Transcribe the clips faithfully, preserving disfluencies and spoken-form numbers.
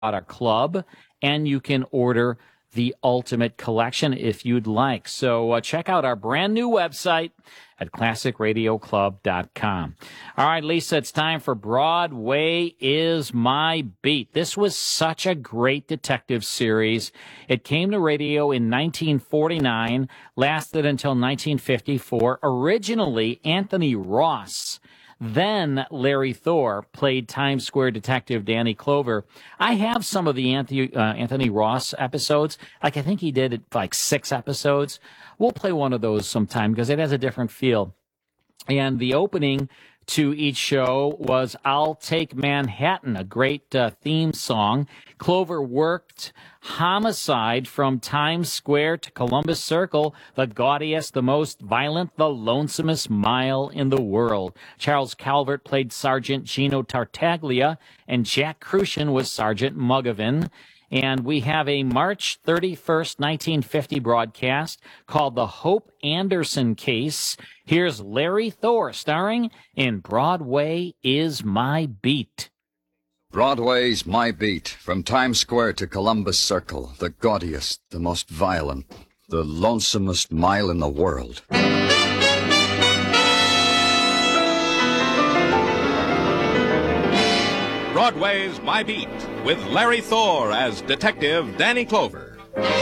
a club, and you can order the Ultimate Collection if you'd like. So uh, check out our brand new website at classic radio club dot com. All right, Lisa, it's time for Broadway is My Beat. This was such a great detective series. It came to radio in nineteen forty-nine, lasted until nineteen fifty-four. Originally, Anthony Ross, then Larry Thor, played Times Square detective Danny Clover. I have some of the Anthony, uh, Anthony Ross episodes. Like, I think he did like six episodes. We'll play one of those sometime because it has a different feel. And the opening to each show was I'll Take Manhattan, a great uh, theme song. Clover worked Homicide from Times Square to Columbus Circle, the gaudiest, the most violent, the lonesomest mile in the world. Charles Calvert played Sergeant Gino Tartaglia, and Jack Crucian was Sergeant Mugavin. And we have a March thirty-first, nineteen fifty broadcast called The Hope Anderson Case. Here's Larry Thor starring in Broadway is My Beat. Broadway's My Beat, from Times Square to Columbus Circle, the gaudiest, the most violent, the lonesomest mile in the world. Broadway's My Beat, with Larry Thor as Detective Danny Clover.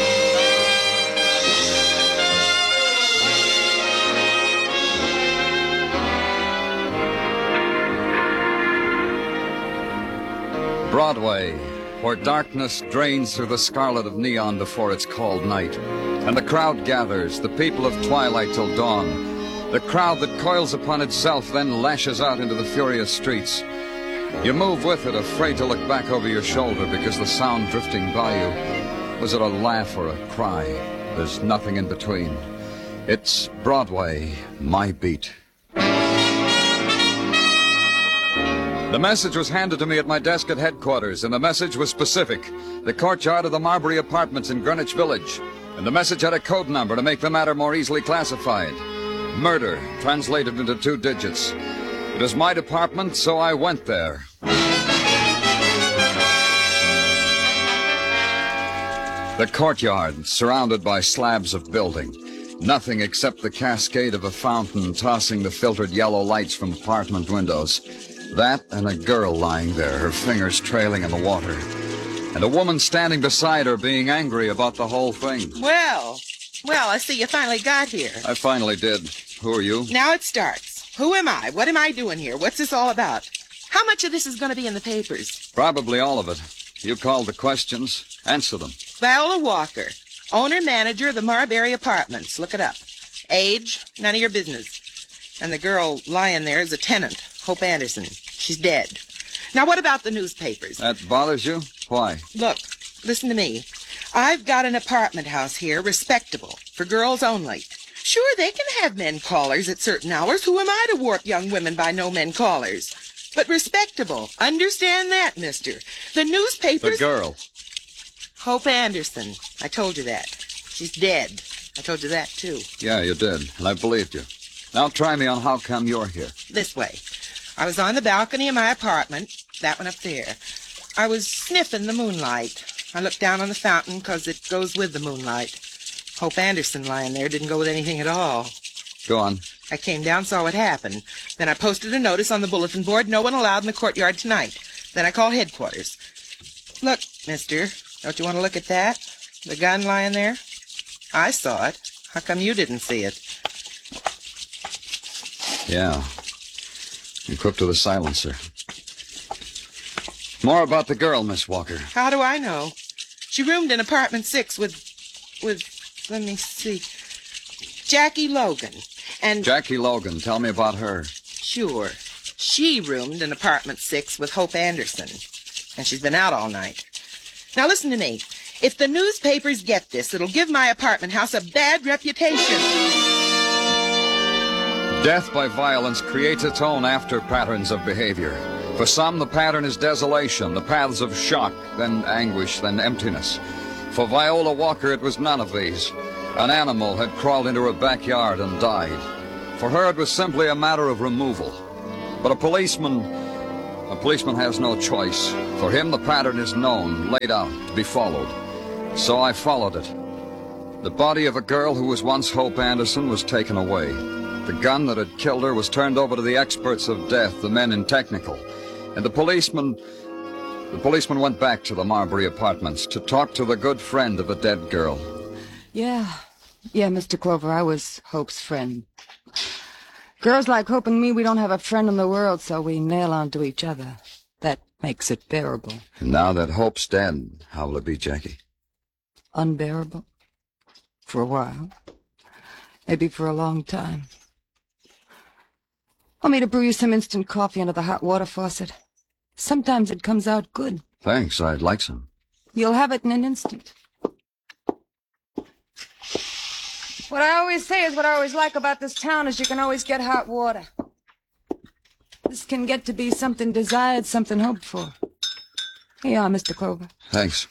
Broadway, where darkness drains through the scarlet of neon before it's called night, and the crowd gathers, the people of twilight till dawn, the crowd that coils upon itself then lashes out into the furious streets. You move with it, afraid to look back over your shoulder because the sound drifting by you, was it a laugh or a cry? There's nothing in between. It's Broadway, My Beat. The message was handed to me at my desk at headquarters, and the message was specific. The courtyard of the Marbury Apartments in Greenwich Village. And the message had a code number to make the matter more easily classified. Murder, translated into two digits. It was my department, so I went there. The courtyard, surrounded by slabs of building. Nothing except the cascade of a fountain tossing the filtered yellow lights from apartment windows. That and a girl lying there, her fingers trailing in the water. And a woman standing beside her being angry about the whole thing. Well, well, I see you finally got here. I finally did. Who are you? Now it starts. Who am I? What am I doing here? What's this all about? How much of this is going to be in the papers? Probably all of it. You called the questions. Answer them. Viola Walker, owner-manager of the Marbury Apartments. Look it up. Age, none of your business. And the girl lying there is a tenant, Hope Anderson. She's dead. Now, what about the newspapers? That bothers you? Why? Look, listen to me. I've got an apartment house here, respectable, for girls only. Sure, they can have men callers at certain hours. Who am I to warp young women by no men callers? But respectable. Understand that, mister. The newspapers... The girl. Hope Anderson. I told you that. She's dead. I told you that, too. Yeah, you did, and I believed you. Now try me on how come you're here. This way. I was on the balcony of my apartment, that one up there. I was sniffing the moonlight. I looked down on the fountain because it goes with the moonlight. Hope Anderson lying there didn't go with anything at all. Go on. I came down, saw what happened. Then I posted a notice on the bulletin board, no one allowed in the courtyard tonight. Then I called headquarters. Look, mister, don't you want to look at that? The gun lying there? I saw it. How come you didn't see it? Yeah. Equipped with a silencer. More about the girl, Miss Walker. How do I know? She roomed in apartment six with... with... let me see... Jackie Logan. And... Jackie Logan. Tell me about her. Sure. She roomed in apartment six with Hope Anderson. And she's been out all night. Now listen to me. If the newspapers get this, it'll give my apartment house a bad reputation. Death by violence creates its own after patterns of behavior. For some, the pattern is desolation, the paths of shock, then anguish, then emptiness. For Viola Walker, it was none of these. An animal had crawled into her backyard and died. For her, it was simply a matter of removal. But a policeman, A policeman has no choice. For him, the pattern is known, laid out, to be followed. So I followed it. The body of a girl who was once Hope Anderson was taken away. The gun that had killed her was turned over to the experts of death, the men in technical. And the policeman... The policeman went back to the Marbury apartments to talk to the good friend of a dead girl. Yeah. Yeah, Mister Clover, I was Hope's friend. Girls like Hope and me, we don't have a friend in the world, so we nail onto each other. That makes it bearable. And now that Hope's dead, how will it be, Jackie? Unbearable? For a while. Maybe for a long time. Want me to brew you some instant coffee under the hot water faucet? Sometimes it comes out good. Thanks, I'd like some. You'll have it in an instant. What I always say is what I always like about this town is you can always get hot water. This can get to be something desired, something hoped for. Here you are, Mister Clover. Thanks.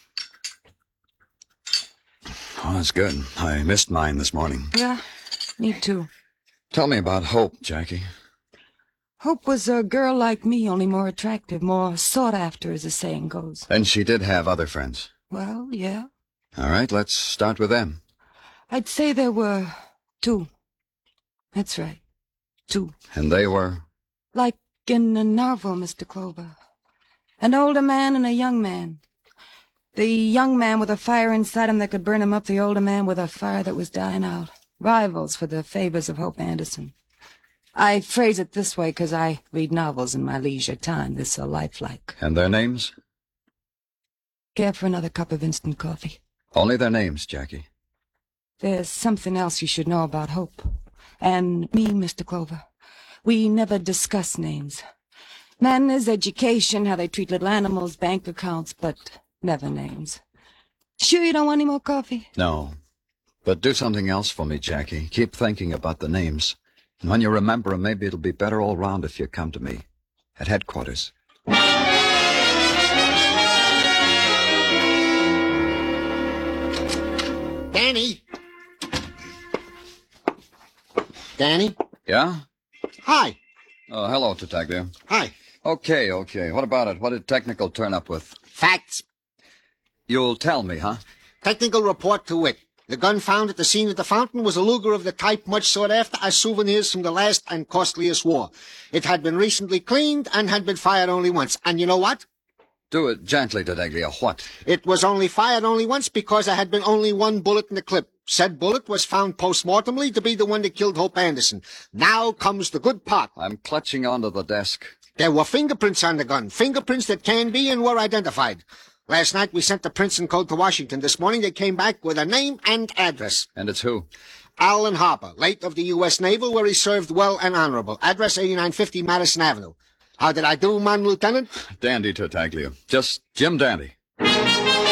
Oh, that's good. I missed mine this morning. Yeah, me too. Tell me about Hope, Jackie. Hope was a girl like me, only more attractive, more sought after, as the saying goes. And she did have other friends. Well, yeah. All right, let's start with them. I'd say there were two. That's right. Two. And they were? Like in a novel, Mister Clover. An older man and a young man. The young man with a fire inside him that could burn him up, the older man with a fire that was dying out. Rivals for the favors of Hope Anderson. I phrase it this way because I read novels in my leisure time. This so lifelike. And their names? Care for another cup of instant coffee? Only their names, Jackie. There's something else you should know about Hope. And me, Mister Clover. We never discuss names. Manners, education, how they treat little animals, bank accounts, but never names. Sure you don't want any more coffee? No. But do something else for me, Jackie. Keep thinking about the names. And when you remember them, maybe it'll be better all round if you come to me. At headquarters. Danny? Danny? Yeah? Hi. Oh, hello, Detective. Hi. Okay, okay. What about it? What did technical turn up with? Facts. You'll tell me, huh? Technical report to wit. The gun found at the scene of the fountain was a Luger of the type much sought after as souvenirs from the last and costliest war. It had been recently cleaned and had been fired only once. And you know what? Do it gently, Detective. What? It was only fired only once because there had been only one bullet in the clip. Said bullet was found post-mortemly to be the one that killed Hope Anderson. Now comes the good part. I'm clutching onto the desk. There were fingerprints on the gun. Fingerprints that can be and were identified. Last night we sent the prints and code to Washington. This morning they came back with a name and address. And it's who? Alan Harper, late of the U S Naval, where he served well and honorable. Address eighty-nine fifty Madison Avenue. How did I do, man, Lieutenant? Dandy, Tartaglia. Just Jim Dandy.